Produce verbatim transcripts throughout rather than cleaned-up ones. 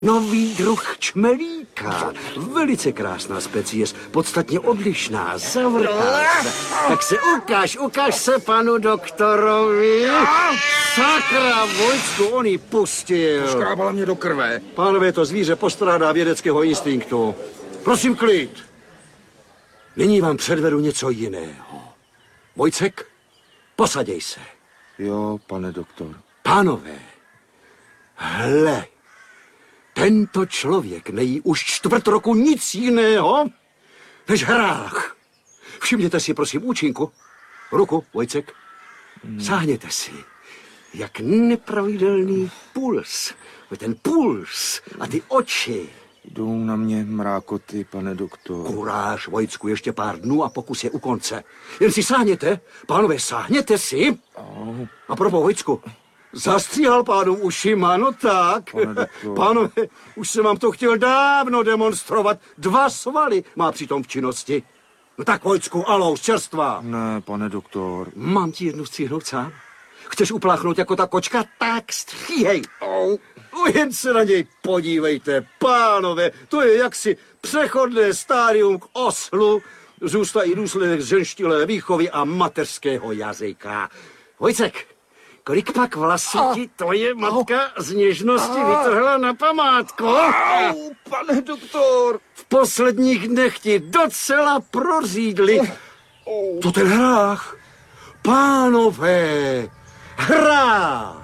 Nový druh čmelíka. Velice krásná specie, podstatně odlišná, zavrtá. Tak se ukáž, ukáž se panu doktorovi. Sakra, Vojtku, on ji pustil. Škrábala mě do krve. Pánové, to zvíře postrádá vědeckého instinktu. Prosím, klid. Nyní vám předvedu něco jiného. Vojcek, posaděj se. Jo, pane doktor. Pánové, hle. Tento člověk nejí už čtvrt roku nic jiného než hrách. Všimněte si, prosím, účinku. Ruku, Vojcek. Hmm. Sáhněte si. Jak nepravidelný puls. Ten puls a ty oči. Jdou na mě mrákoty, pane doktor. Kuráž, Vojcku, ještě pár dnů a pokus je u konce. Jen si sáhněte. Pánové, sáhněte si. Oh. A probo, Vojcku. Zastříhal pánům ušima, no tak. Pánové, už jsem vám to chtěl dávno demonstrovat. Dva svaly má přitom v činnosti. No tak, Vojcku, alous, čerstvá. Ne, pane doktor. Mám ti jednu stříhnout sám? Chceš upláchnout jako ta kočka? Tak stříhej. Oh. Jen se na něj podívejte, pánové. To je jaksi přechodné stádium k oslu. Zůstají důsledek ženštilé výchovy a mateřského jazyka. Vojcek, kolik pak vlasů ti tvoje matka z něžnosti vytrhla na památku? Au, pane doktor. V posledních dnech ti docela prořídli. To ten hrách. Pánové, hrách.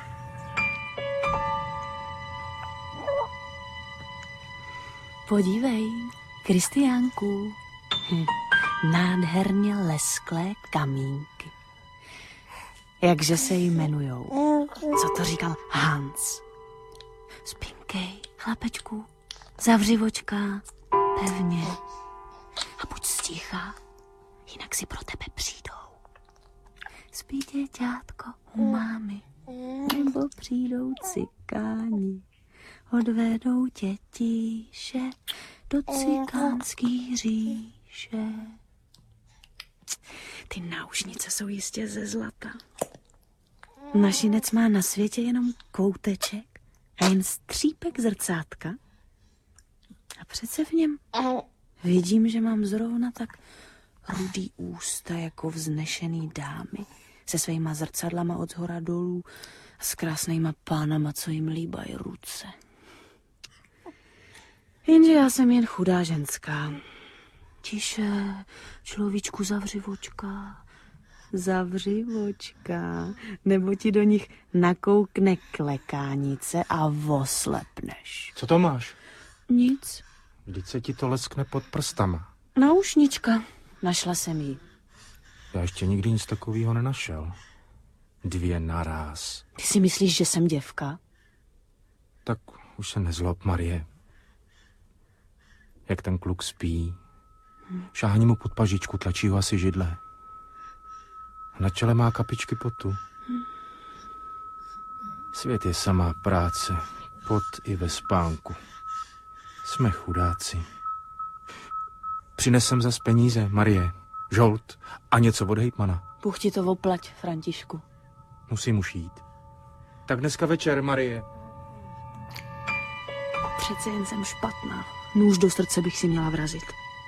Podívej, Kristiánku. Hm, nádherně lesklé kamínky. Jakže se jmenujou? Co to říkal Hans? Spinkej, chlapečku, zavři očka, pevně. A buď sticha, jinak si pro tebe přijdou. Spí děťátko u mámy, nebo přijdou cikáni. Odvedou tě tíše do cikánský říše. Ty náušnice jsou jistě ze zlata. Našinec má na světě jenom kouteček a jen střípek zrcátka. A přece v něm vidím, že mám zrovna tak rudý ústa jako vznešený dámy se svýma zrcadlama od zhora dolů a s krásnýma pánama, co jim líbají ruce. Jenže já jsem jen chudá ženská. Tiše, človíčku, zavři očka, zavři očka, nebo ti do nich nakoukne klekánice a oslepneš. Co to máš? Nic. Vždyť se ti to leskne pod prstama. Náušnička, našla jsem ji. Já ještě nikdy nic takového nenašel. Dvě naráz. Ty si myslíš, že jsem děvka? Tak už se nezlob, Marie. Jak ten kluk spí. Šáhni mu pod pažičku, tlačí ho asi židle. Na čele má kapičky potu. Svět je samá práce, pot i ve spánku. Jsme chudáci. Přinesem zas peníze, Marie, žolt a něco od hejtmana. Bůh ti to oplať, Františku. Musím už jít. Tak dneska večer, Marie. Přece jen jsem špatná. Nůž do srdce bych si měla vrazit.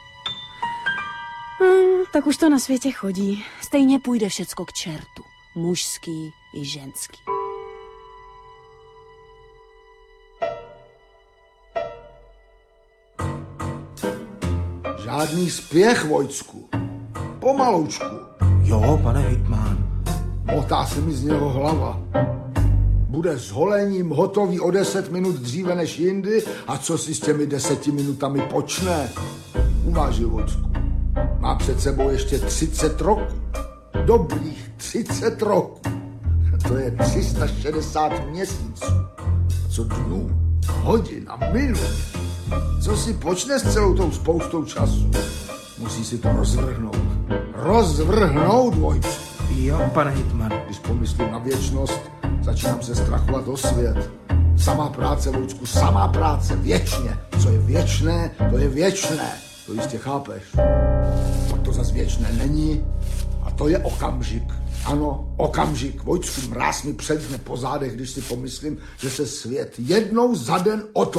Hmm, tak už to na světě chodí. Stejně půjde všecko k čertu. Mužský i ženský. Žádný spěch, Vojcku. Pomaloučku. Jo, pane hejtman. Motá se mi z něho hlava. Bude s holením hotový o deset minut dříve než jindy a co si s těmi deseti minutami počne? Uvážil, Vojcku. Má před sebou ještě třicet roků. Dobrých třicet roků. To je tři sta šedesát měsíců. Co dnů, hodin a minut. Co si počne s celou tou spoustou času? Musí si to rozvrhnout. Rozvrhnout, Vojcku. Jo, pane hejtman. Když pomyslím na věčnost, začínám se strachovat o svět. Samá práce, Vojcku, samá práce, věčně. Co je věčné, to je věčné. To jistě chápeš. Pak to zas věčné není a to je okamžik. Ano, okamžik, Vojtsku, mráz mi předne po zádech, když si pomyslím, že se svět jednou za den otočí.